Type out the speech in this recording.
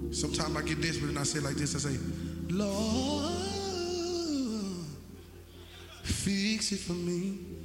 Sometimes I get desperate and I say like this, I say, Lord, fix it for me.